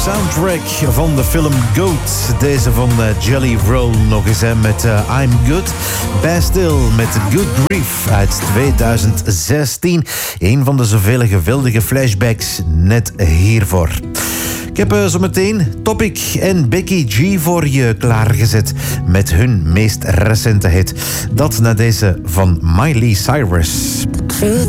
soundtrack van de film Goat. Deze van Jelly Roll nog eens met I'm Good. Bastille met Good Grief uit 2016. Een van de zoveel geweldige flashbacks net hiervoor. Ik heb zometeen Topic en Becky G voor je klaargezet met hun meest recente hit. Dat na deze van Miley Cyrus.